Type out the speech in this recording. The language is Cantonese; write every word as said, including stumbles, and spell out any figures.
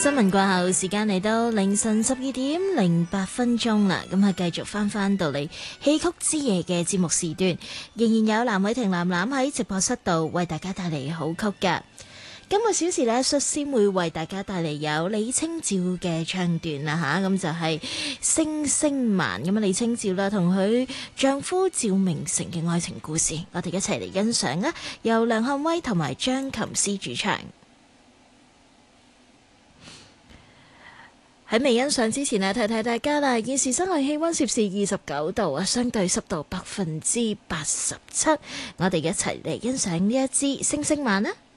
新聞過後，時間嚟到凌晨十二點零八分鐘啦，咁啊繼續翻翻到嚟戲曲之夜嘅節目時段，仍然有藍偉霆藍藍喺直播室度為大家帶嚟好曲噶。今個小時呢，率先會為大家帶嚟有李清照嘅唱段啦吓，咁就係、是《聲聲慢》咁啊，李清照啦同佢丈夫趙明誠嘅愛情故事，我哋一齊嚟欣賞啊！由梁漢威同埋張琴師主唱。喺未欣賞之前呢，提提大家啦，現時室外氣溫攝氏二十九度啊，相對濕度百分之八十七，我哋一齊嚟欣賞呢一支《聲聲慢》啦。